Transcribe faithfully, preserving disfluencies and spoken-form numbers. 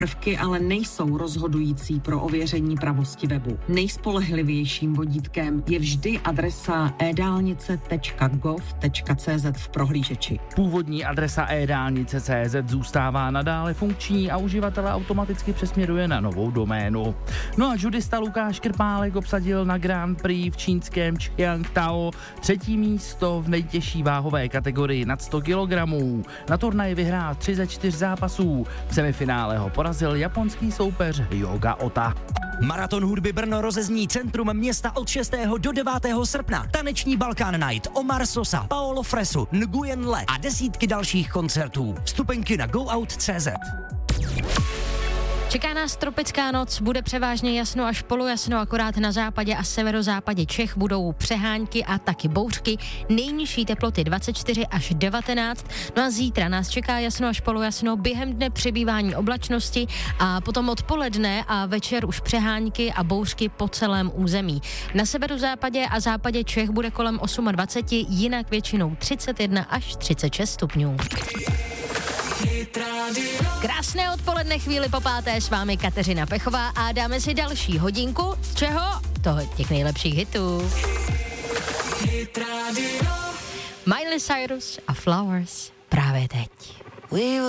Prvky ale nejsou rozhodující pro ověření pravosti webu. Nejspolehlivějším vodítkem je vždy adresa e dálnice tečka gov tečka cz v prohlížeči. Původní adresa e dálnice tečka cz zůstává nadále funkční a uživatele automaticky přesměruje na novou doménu. No a judista Lukáš Krpálek obsadil na Grand Prix v čínském Qiantao třetí místo v nejtěžší váhové kategorii nad sto kilogramů. Na turnaji vyhrál tři ze čtyř zápasů. V semifinále ho porazil japonský soupeř Yoga Ota. Maraton hudby Brno rozezní centrum města od šestého do devátého srpna. Taneční Balkán Night, Omar Sosa, Paolo Fresu, Nguyen Le a desítky dalších koncertů. Vstupenky na go out tečka cz. Čeká nás tropická noc, bude převážně jasno až polojasno, akorát na západě a severozápadě Čech budou přehánky a taky bouřky. Nejnižší teploty dvacet čtyři až devatenáct. No a zítra nás čeká jasno až polojasno, během dne přibývání oblačnosti a potom odpoledne a večer už přehánky a bouřky po celém území. Na severozápadě a západě Čech bude kolem dvacet osm, jinak většinou třicet jedna až třicet šest stupňů. Krásné odpoledne, chvíli po páté, s vámi Kateřina Pechová a dáme si další hodinku. Z čeho? Toho těch nejlepších hitů. Miley Cyrus a Flowers právě teď.